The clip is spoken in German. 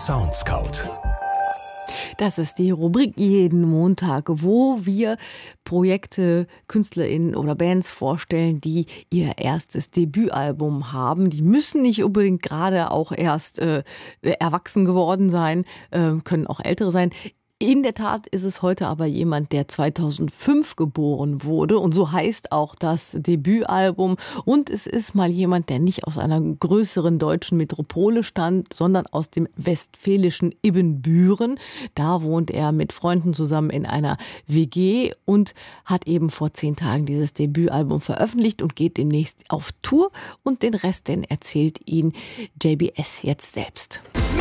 Soundscout. Das ist die Rubrik jeden Montag, wo wir Projekte, KünstlerInnen oder Bands vorstellen, die ihr erstes Debütalbum haben. Die müssen nicht unbedingt gerade auch erst erwachsen geworden sein, können auch ältere sein. In der Tat ist es heute aber jemand, der 2005 geboren wurde und so heißt auch das Debütalbum. Und es ist mal jemand, der nicht aus einer größeren deutschen Metropole stammt, sondern aus dem westfälischen Ibbenbüren. Da wohnt er mit Freunden zusammen in einer WG und hat eben vor 10 Tagen dieses Debütalbum veröffentlicht und geht demnächst auf Tour. Und den Rest, den erzählt ihn JBS jetzt selbst.